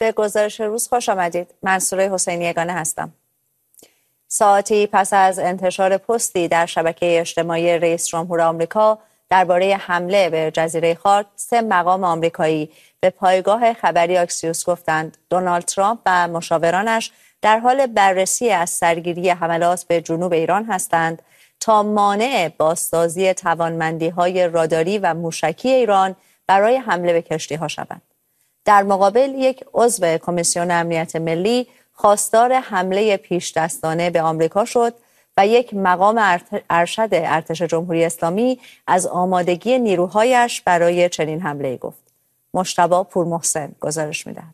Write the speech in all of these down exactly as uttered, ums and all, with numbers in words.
به گزارش روز خوش آمدید. منصوره حسینی یگانه هستم. ساعتی پس از انتشار پستی در شبکه اجتماعی رئیس جمهور آمریکا درباره حمله به جزیره خاک، سه مقام آمریکایی به پایگاه خبری اکسیوس گفتند دونالد ترامپ و مشاورانش در حال بررسی از سرگیری حملات به جنوب ایران هستند تا مانع بازسازی توانمندی‌های راداری و موشکی ایران برای حمله به کشتی‌ها شوند. در مقابل یک عضو کمیسیون امنیت ملی خواستار حمله پیش دستانه به آمریکا شد و یک مقام ارشد ارتش جمهوری اسلامی از آمادگی نیروهایش برای چنین حمله گفت. مجتبی پورمحسن گزارش می‌دهد.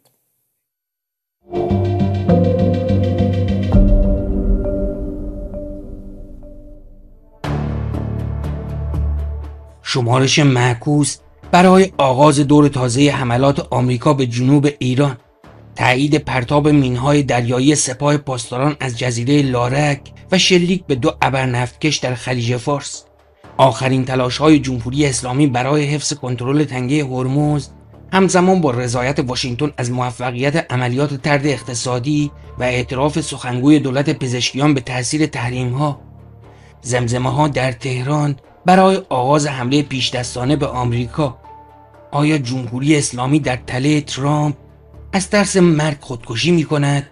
شمارش معکوس برای آغاز دور تازه حملات آمریکا به جنوب ایران، تایید پرتاب مین‌های دریایی سپاه پاسداران از جزیره لارک و شلیک به دو ابرنفتکش در خلیج فارس، آخرین تلاش‌های جمهوری اسلامی برای حفظ کنترل تنگه هرمز همزمان با رضایت واشنگتن از موفقیت عملیات طرد اقتصادی و اعتراف سخنگوی دولت پزشکیان به تأثیر تحریم‌ها، زمزمه‌ها در تهران برای آغاز حمله پیش دستانه به آمریکا. آیا جمهوری اسلامی در تله ترامپ از ترس مرگ خودکشی می کند؟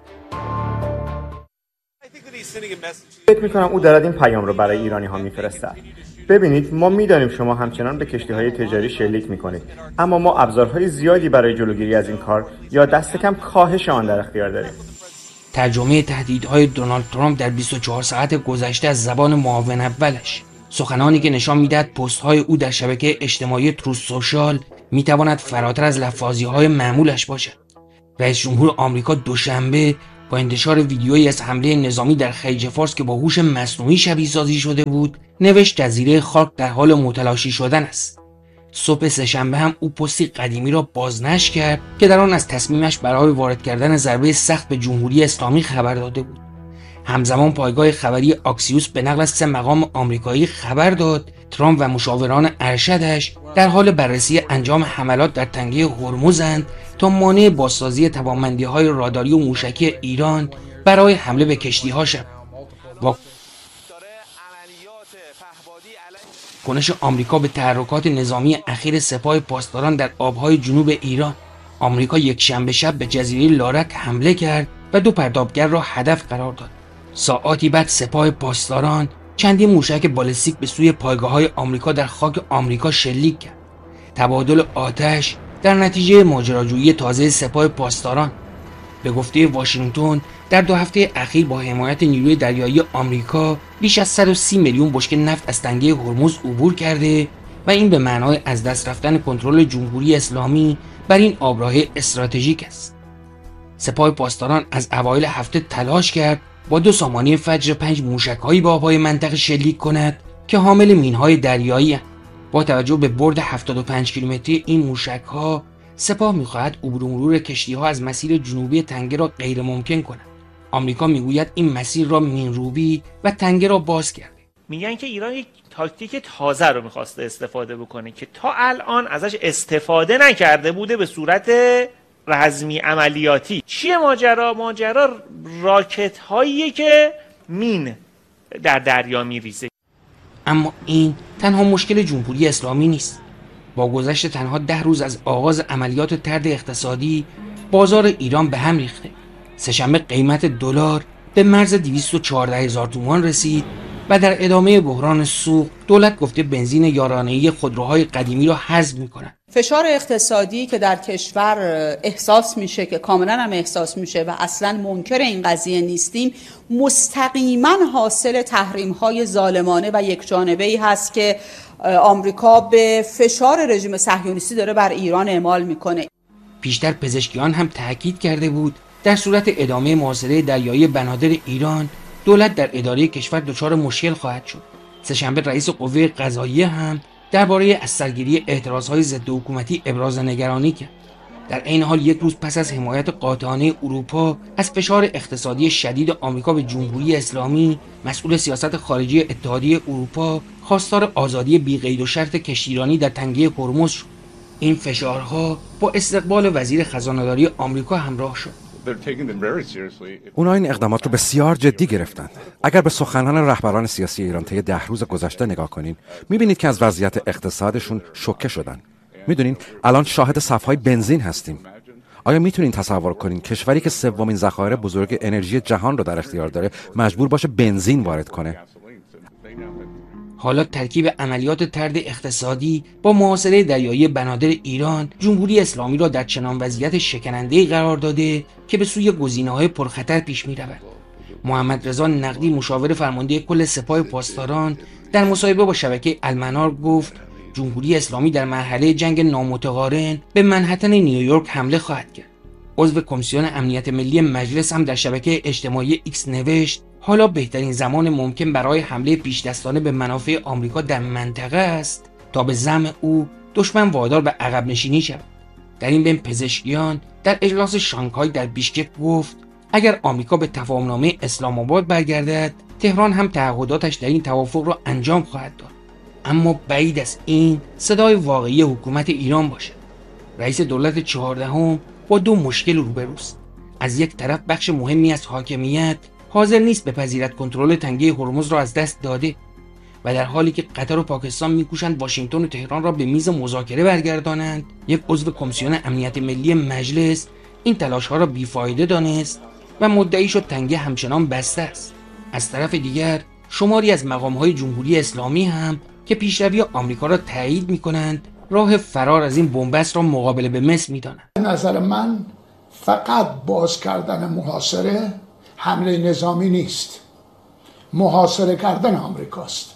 فکر می کنم او دارد این پیام را برای ایرانی ها می فرستد. ببینید، ما می دانیم شما همچنان به کشتی های تجاری شلیک می کنید، اما ما ابزارهای زیادی برای جلوگیری از این کار یا دست کم کاهش آن در اختیار داریم. ترجمه تهدیدهای دونالد ترامپ در بیست و چهار ساعت گذشته از زبان معاون اولش، سخنانی که نشان میدهد پست های او در شبکه اجتماعی تروث سوشال می تواند فراتر از لفاظی های معمولش باشد. رئیس جمهور آمریکا دوشنبه با انتشار ویدیویی از حمله نظامی در خلیج فارس که با هوش مصنوعی شبیه سازی شده بود، نوشت جزیره خاک در حال متلاشی شدن است. صبح سه‌شنبه هم او پستی قدیمی را بازنشر کرد که در آن از تصمیمش برای وارد کردن ضربه سخت به جمهوری اسلامی خبر داده بود. همزمان پایگاه خبری اکسیوس به نقل از سه مقام آمریکایی خبر داد ترامپ و مشاوران ارشدش در حال بررسی انجام حملات در تنگه هرمزند تا مانع بازسازی توانمندی‌های راداری و موشکی ایران برای حمله به کشتی‌ها شود. واکنش آمریکا به تحرکات نظامی اخیر سپاه پاسداران در آب‌های جنوب ایران، آمریکا یک شنبه شب به جزیره لارک حمله کرد و دو پرتابگر را هدف قرار داد. ساعاتی بعد سپاه پاسداران چندین موشک بالستیک به سوی پایگاه‌های آمریکا در خاک آمریکا شلیک کرد. تبادل آتش در نتیجه ماجراجویی تازه سپاه پاسداران. به گفته واشنگتن در دو هفته اخیر با حمایت نیروی دریایی آمریکا بیش از صد و سی میلیون بشکه نفت از تنگه هرمز عبور کرده و این به معنای از دست رفتن کنترل جمهوری اسلامی بر این آبراه استراتژیک است. سپاه پاسداران از اوایل هفته تلاش کرد با دو سامانه فجر پنج موشک‌هایی به آب‌های منطقه شلیک کند که حامل مین‌های دریایی هستند. با توجه به برد هفتاد و پنج کیلومتری این موشک‌ها، سپاه می‌خواهد عبور و مرور کشتی‌ها از مسیر جنوبی تنگه را غیر ممکن کند. آمریکا می‌گوید این مسیر را مین‌روبی و تنگه را باز کرده. میگن که ایران یک تاکتیک تازه رو می‌خواسته استفاده بکنه که تا الان ازش استفاده نکرده بوده به صورت رزمی عملیاتی. چیه ماجرا؟ ماجرا راکت هاییه که مین در دریا میریزه. اما این تنها مشکل جمهوری اسلامی نیست. با گذشت تنها ده روز از آغاز عملیات طرد اقتصادی، بازار ایران به هم ریخته. سه‌شنبه قیمت دلار به مرز دویست و چهارده هزار تومان رسید و در ادامه بحران سوخت دولت گفته بنزین یارانه‌ای خودروهای قدیمی را حذف می‌کند. فشار اقتصادی که در کشور احساس میشه که کاملا هم احساس میشه و اصلا منکر این قضیه نیستیم، مستقیما حاصل تحریم‌های ظالمانه و یکجانبه‌ای هست که آمریکا به فشار رژیم صهیونیستی داره بر ایران اعمال میکنه. پیشتر پزشکیان هم تاکید کرده بود در صورت ادامه محاصره دریایی بنادر ایران، دولت در اداره کشور دچار مشکل خواهد شد. سه‌شنبه رئیس قوه قضاییه هم درباره از سرگیری اعتراضهای ضد حکومتی ابراز نگرانی کرد. در این حال یک روز پس از حمایت قاطعانه اروپا از فشار اقتصادی شدید آمریکا به جمهوری اسلامی، مسئول سیاست خارجی اتحادیه اروپا خواستار آزادی بی قید و شرط کشتیرانی در تنگه هرمز شد. این فشارها با استقبال وزیر خزانه‌داری آمریکا همراه شد. اونا این اقدامات رو بسیار جدی گرفتند. اگر به سخنان رهبران سیاسی ایران طی ده روز گذشته نگاه کنین، می‌بینید که از وضعیت اقتصادشون شوکه شدن. می‌دونین الان شاهد صف‌های بنزین هستیم. آیا میتونین تصور کنین کشوری که سومین ذخایر بزرگ انرژی جهان رو در اختیار داره مجبور باشه بنزین وارد کنه؟ حالا ترکیب عملیات طرد اقتصادی با محاصره دریایی بنادر ایران جمهوری اسلامی را در چنان وضعیت شکننده‌ای قرار داده که به سوی گزینه‌های پرخطر پیش می‌رود. محمد رضا نقدی مشاور فرمانده کل سپاه پاسداران در مصاحبه با شبکه المنار گفت جمهوری اسلامی در مرحله جنگ نامتقارن به منهتن نیویورک حمله خواهد کرد. عضو کمیسیون امنیت ملی مجلس هم در شبکه اجتماعی ایکس نوشت حالا بهترین زمان ممکن برای حمله پیشدستانه به منافع آمریکا در منطقه است تا به زعم او دشمن وادار به عقب نشینی شود. در این بین پزشکیان در اجلاس شانگهای در بیشکک گفت اگر آمریکا به تفاهمنامه اسلام آباد برگردد تهران هم تعهداتش در این توافق را انجام خواهد داد. اما بعید است این صدای واقعی حکومت ایران باشد. رئیس دولت چهاردهم با دو مشکل روبروست. از یک طرف بخش مهمی از حاکمیت حاضر نیست بپذیرد کنترل تنگه هرمز را از دست داده و در حالی که قطر و پاکستان میکوشند واشنگتن و تهران را به میز مذاکره برگردانند، یک عضو کمیسیون امنیت ملی مجلس این تلاش‌ها را بیفایده دانست و مدعی شد تنگه همچنان بسته است. از طرف دیگر شماری از مقام‌های جمهوری اسلامی هم که پیشروی آمریکا را تایید می‌کنند راه فرار از این بنبست را مقابله به مصر می‌دانند. به نظر من فقط باز کردن محاصره حمله نظامی نیست، محاصره کردن آمریکاست.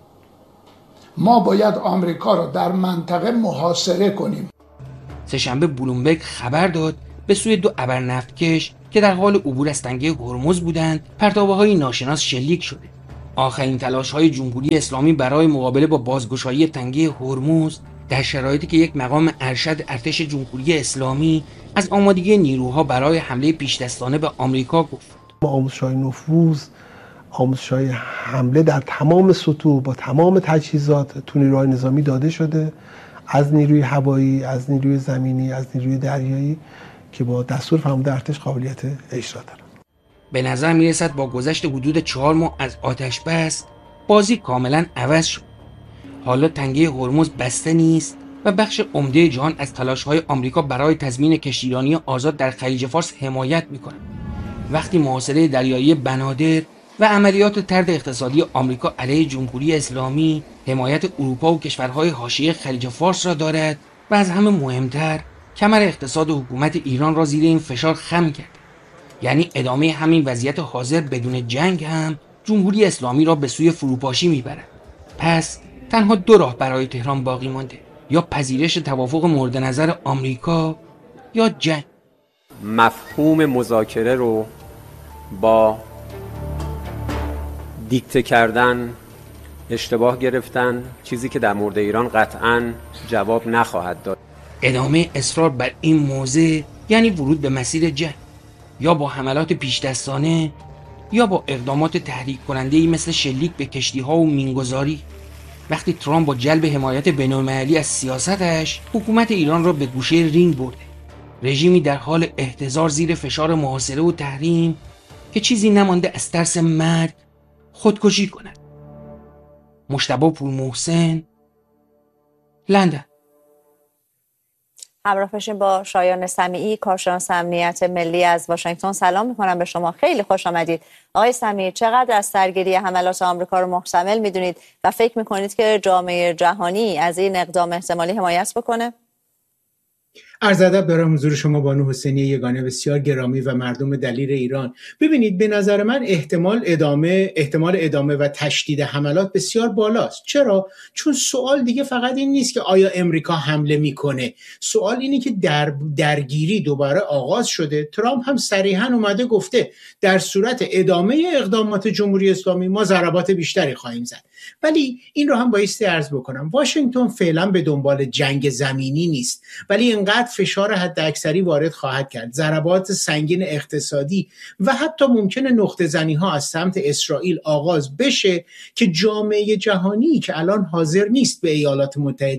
ما باید آمریکا را در منطقه محاصره کنیم. سه‌شنبه بلومبرگ خبر داد به سوی دو ابرنفتکش که در حال عبور از تنگه هرمز بودند پرتابه‌های ناشناس شلیک شده. آخرین تلاش‌های جمهوری اسلامی برای مقابله با بازگشایی تنگه هرمز در شرایطی که یک مقام ارشد ارتش جمهوری اسلامی از آمادگی نیروها برای حمله پیشدستانه به آمریکا گفت. آموزش‌های نفوذ، آموزش‌های حمله در تمام سطوح با تمام تجهیزات تو نیروهای نظامی داده شده، از نیروی هوایی، از نیروی زمینی، از نیروی دریایی که با دستور فرمانده ارتش قابلیت اجرا دارن. به نظر میرسد با گذشت حدود چهار ماه از آتش بس بازی کاملا عوض شد. حالا تنگه هرمز بسته نیست و بخش عمده جهان از تلاش‌های آمریکا برای تضمین کشتیرانی آزاد در خلیج فارس حمایت می‌کند. وقتی محاصره دریایی بنادر و عملیات طرد اقتصادی آمریکا علیه جمهوری اسلامی حمایت اروپا و کشورهای حاشیه خلیج فارس را دارد و از همه مهمتر کمر اقتصاد و حکومت ایران را زیر این فشار خم کرد، یعنی ادامه همین وضعیت حاضر بدون جنگ هم جمهوری اسلامی را به سوی فروپاشی میبرد. پس تنها دو راه برای تهران باقی مانده، یا پذیرش توافق مورد نظر آمریکا یا جنگ. مفهوم مذاکره رو با دیکته کردن، اشتباه گرفتن، چیزی که در مورد ایران قطعاً جواب نخواهد داد. ادامه اصرار بر این موضع یعنی ورود به مسیر جنگ، یا با حملات پیشدستانه یا با اقدامات تحریک کننده‌ای مثل شلیک به کشتی‌ها و مینگذاری. وقتی ترامپ با جلب حمایت بین‌المللی از سیاستش حکومت ایران را به گوشه رینگ برده، رژیمی در حال احتضار زیر فشار محاصره و تحریم که چیزی نمانده از ترس مرگ خودکشی کند. مجتبی پورمحسن، لندن. همراه باشیم با شایان سمیعی، کارشناس امنیت ملی از واشنگتن. سلام میکنم به شما، خیلی خوش آمدید. آقای سمیعی، چقدر از سرگیری حملات آمریکا رو محتمل میدونید و فکر میکنید که جامعه جهانی از این اقدام احتمالی حمایت بکنه؟ عرض ادب دارم حضور شما بانو حسینی یگانه بسیار گرامی و مردم دلیر ایران. ببینید، به نظر من احتمال ادامه احتمال ادامه و تشدید حملات بسیار بالاست. چرا؟ چون سوال دیگه فقط این نیست که آیا امریکا حمله میکنه. سوال اینه که در درگیری دوباره آغاز شده. ترامپ هم صریحاً اومده گفته در صورت ادامه اقدامات جمهوری اسلامی ما ضربات بیشتری خواهیم زد. ولی این رو هم بایستی عرض بکنم، واشنگتن فعلا به دنبال جنگ زمینی نیست، ولی اینقدر فشار حداکثری وارد خواهد کرد، ضربات سنگین اقتصادی و حتی ممکنه نقطه زنی ها از سمت اسرائیل آغاز بشه که جامعه جهانی که الان حاضر نیست به ایالات متحده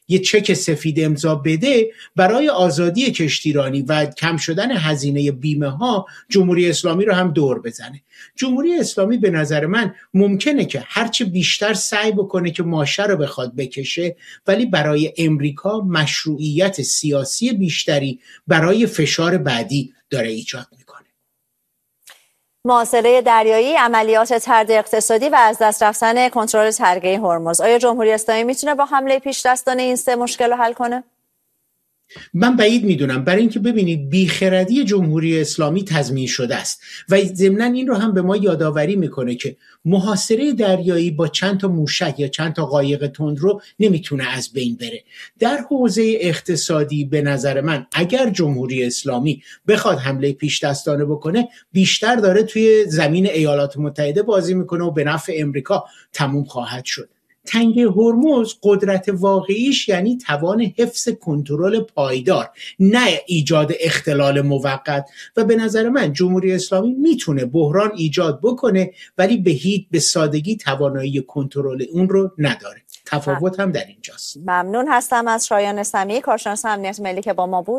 یه چک سفید امضا بده برای آزادی کشتیرانی و کم شدن هزینه بیمه ها جمهوری اسلامی رو هم دور بزنه. جمهوری اسلامی به نظر من ممکنه که هرچه بیشتر سعی بکنه که ماشه رو بخواد بکشه، ولی برای امریکا مشروعیت سیاسی بیشتری برای فشار بعدی داره ایجاد میکنه. محاصره دریایی، عملیات طرد اقتصادی و از دست رفتن کنترل ترگه هرمز. آیا جمهوری اسلامی میتونه با حمله پیش دستانه این سه مشکل رو حل کنه؟ من بعید میدونم، برای اینکه ببینید بیخردی جمهوری اسلامی تضمین شده است و ضمناً این رو هم به ما یادآوری میکنه که محاصره دریایی با چند تا موشک یا چند تا قایق تندرو نمیتونه از بین بره. در حوزه اقتصادی به نظر من اگر جمهوری اسلامی بخواد حمله پیش دستانه بکنه، بیشتر داره توی زمین ایالات متحده بازی میکنه و به نفع امریکا تموم خواهد شد. تنگه هرمز قدرت واقعیش یعنی توان حفظ کنترل پایدار، نه ایجاد اختلال موقت، و به نظر من جمهوری اسلامی میتونه بحران ایجاد بکنه ولی به هیچ به سادگی توانایی کنترل اون رو نداره. تفاوت هم در اینجاست. ممنون هستم از شایان سمیعی، کارشناس امنیت ملی که با ما بود.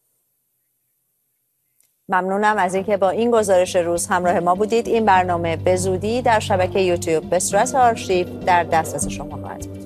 ممنونم از اینکه با این گزارش روز همراه ما بودید. این برنامه به زودی در شبکه یوتیوب به صورت آرشیو در دسترس شما خواهد بود.